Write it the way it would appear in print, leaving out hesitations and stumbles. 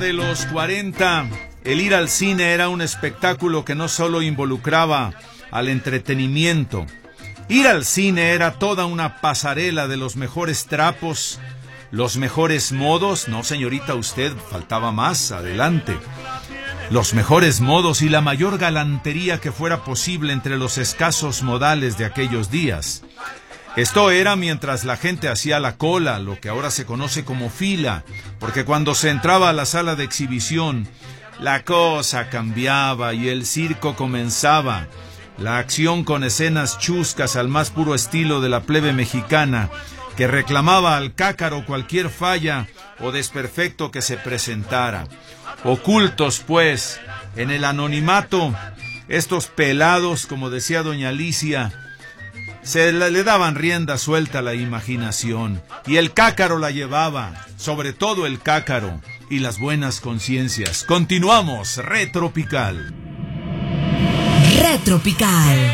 De los 40, el ir al cine era un espectáculo que no solo involucraba al entretenimiento. Ir al cine era toda una pasarela de los mejores trapos, los mejores modos. No, señorita, usted, faltaba más, adelante. Los mejores modos y la mayor galantería que fuera posible entre los escasos modales de aquellos días. Esto era mientras la gente hacía la cola, lo que ahora se conoce como fila, porque cuando se entraba a la sala de exhibición, la cosa cambiaba y el circo comenzaba. La acción con escenas chuscas al más puro estilo de la plebe mexicana, que reclamaba al cácaro cualquier falla o desperfecto que se presentara. Ocultos, pues, en el anonimato, estos pelados, como decía doña Alicia, le daban rienda suelta a la imaginación, y el cácaro la llevaba, sobre todo el cácaro y las buenas conciencias. Continuamos, Retropical. Retropical.